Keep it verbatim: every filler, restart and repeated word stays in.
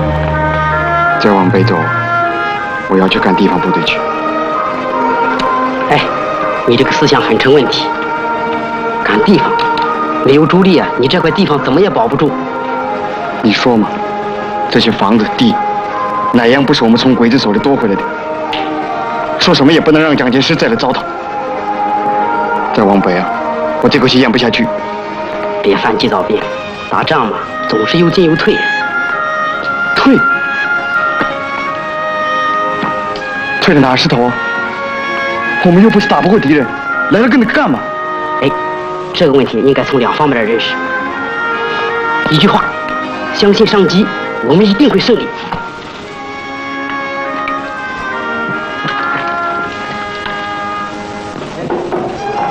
再往北走，我要去赶地方部队去。 哎，你这个思想很成问题。赶地方，没有主力啊，你这块地方怎么也保不住。 你说嘛，这些房子地，哪样不是我们从鬼子手里夺回来的？说什么也不能让蒋介石再来糟蹋。再往北啊，我这口气咽不下去。 别犯急躁病，打仗嘛，总是有进有退。 退？退了哪是头啊？我们又不是打不过敌人，来了跟着干嘛？ 哎，这个问题应该从两方面来认识。一句话，相信上级，我们一定会胜利。